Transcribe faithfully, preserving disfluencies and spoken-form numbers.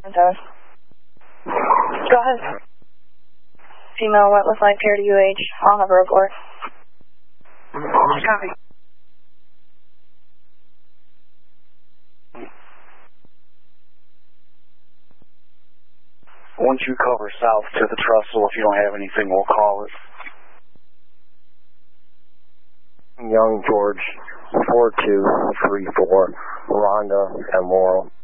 seven. Go ahead. Female, what looks like pair to U H. I'll have a report. Copy. Once you cover south to the trestle, if you don't have anything, we'll call it. Young George, four two three four, Rhonda and Laurel.